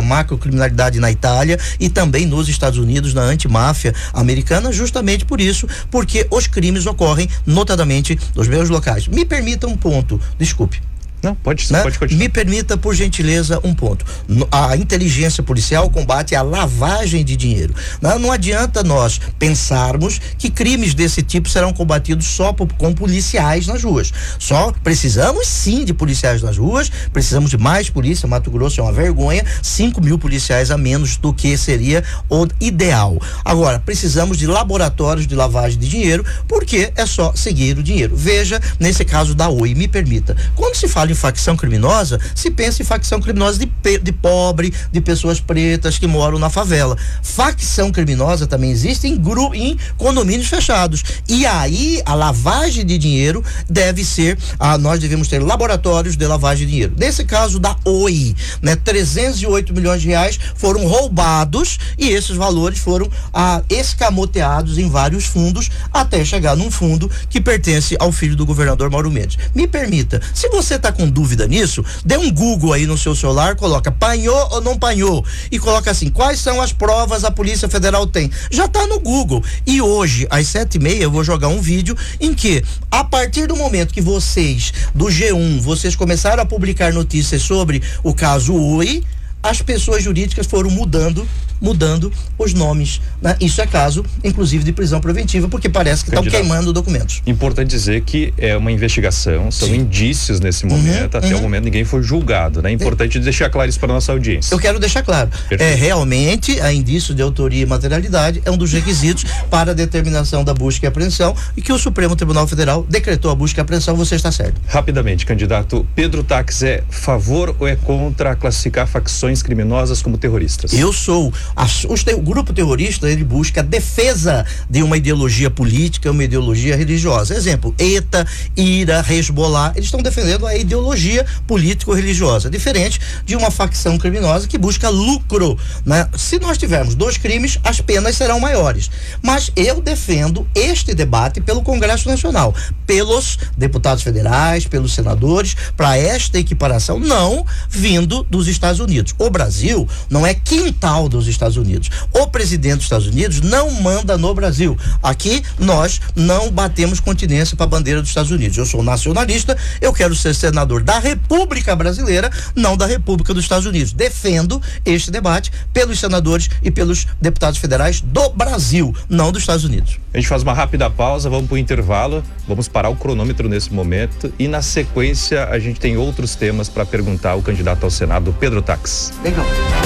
macrocriminalidade na Itália e também nos Estados Unidos, na antimáfia americana, justamente por isso, porque os crimes ocorrem notadamente nos mesmos locais. Me permita um ponto, desculpe. Não, pode continuar. Me permita, por gentileza, um ponto. A inteligência policial combate a lavagem de dinheiro. Não adianta nós pensarmos que crimes desse tipo serão combatidos só com policiais nas ruas. Só precisamos sim de policiais nas ruas, precisamos de mais polícia. Mato Grosso é uma vergonha, 5.000 policiais a menos do que seria o ideal. Agora, precisamos de laboratórios de lavagem de dinheiro, porque é só seguir o dinheiro. Veja, nesse caso da Oi, me permita. Quando se fala em facção criminosa, se pensa em facção criminosa de pobre, de pessoas pretas que moram na favela. Facção criminosa também existe em condomínios fechados. E aí a lavagem de dinheiro deve ser, nós devemos ter laboratórios de lavagem de dinheiro. Nesse caso da Oi, 308 milhões de reais foram roubados e esses valores foram escamoteados em vários fundos até chegar num fundo que pertence ao filho do governador Mauro Mendes. Me permita, se você está com dúvida nisso, dê um Google aí no seu celular, coloca panhou ou não panhou e coloca assim, quais são as provas a Polícia Federal tem? Já está no Google. E hoje, às 7h30, eu vou jogar um vídeo em que, a partir do momento que vocês, do G1, vocês começaram a publicar notícias sobre o caso Oi, as pessoas jurídicas foram mudando os nomes, né? Isso é caso, inclusive, de prisão preventiva, porque parece que estão queimando documentos. Importante dizer que é uma investigação, são indícios nesse momento, até o momento ninguém foi julgado, né? Importante deixar claro isso para a nossa audiência. Eu quero deixar claro, realmente, a indício de autoria e materialidade é um dos requisitos para a determinação da busca e apreensão, e que o Supremo Tribunal Federal decretou a busca e apreensão, você está certo. Rapidamente, candidato, Pedro Taques é favor ou é contra classificar facções criminosas como terroristas? Eu sou. O grupo terrorista, ele busca a defesa de uma ideologia política, uma ideologia religiosa. Exemplo, ETA, IRA, Hezbollah, eles estão defendendo a ideologia político-religiosa, diferente de uma facção criminosa que busca lucro, né? Se nós tivermos 2 crimes, as penas serão maiores. Mas eu defendo este debate pelo Congresso Nacional, pelos deputados federais, pelos senadores, para esta equiparação não vindo dos Estados Unidos. O Brasil não é quintal dos Estados Unidos. O presidente dos Estados Unidos não manda no Brasil. Aqui nós não batemos continência para a bandeira dos Estados Unidos. Eu sou nacionalista, eu quero ser senador da República Brasileira, não da República dos Estados Unidos. Defendo este debate pelos senadores e pelos deputados federais do Brasil, não dos Estados Unidos. A gente faz uma rápida pausa, vamos para o intervalo, vamos parar o cronômetro nesse momento e na sequência a gente tem outros temas para perguntar ao candidato ao Senado, Pedro Taques. Legal.